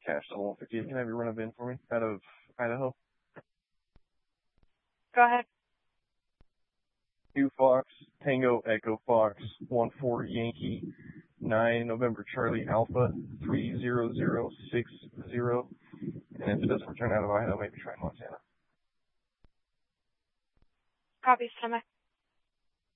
cash level 158. Can I have your run of in for me out of Idaho? Go ahead. 2 Fox, Tango Echo Fox, 1-4 Yankee, 9 November Charlie Alpha, 30060. And if it doesn't return out of Idaho, maybe try Montana. Copy, Stomach.